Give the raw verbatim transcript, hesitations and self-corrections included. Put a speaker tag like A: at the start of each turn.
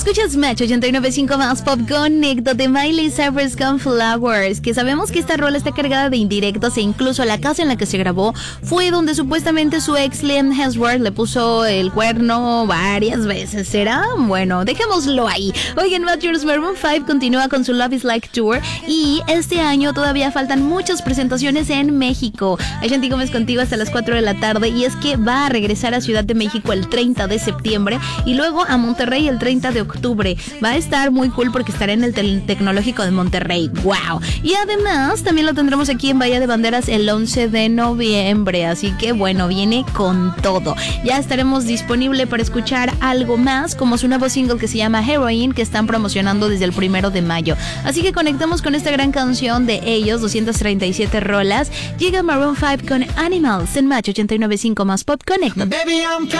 A: Escuchas Match ochenta y nueve punto cinco más Pop Connect de Miley Cyrus con Flowers, que sabemos que esta rola está cargada de indirectas e incluso la casa en la que se grabó fue donde supuestamente su ex Liam Hemsworth le puso el cuerno varias veces. ¿Será? Bueno, dejémoslo ahí. Oigan, Matchers, Maroon five continúa con su Love is Like Tour y este año todavía faltan muchas presentaciones en México. Ashanti Gómez contigo hasta las cuatro de la tarde y es que va a regresar a Ciudad de México el treinta de septiembre y luego a Monterrey el treinta de octubre. Va a estar muy cool porque estará en el tel- Tecnológico de Monterrey. ¡Wow! Y además también lo tendremos aquí en Bahía de Banderas el once de noviembre. Así que bueno, viene con todo. Ya estaremos disponible para escuchar algo más, como su nuevo single que se llama Heroin, que están promocionando desde el primero de mayo. Así que conectamos con esta gran canción de ellos, doscientas treinta y siete rolas. Llega Maroon five con Animals en Match ochenta y nueve punto cinco más Pop Connect.
B: Baby, I'm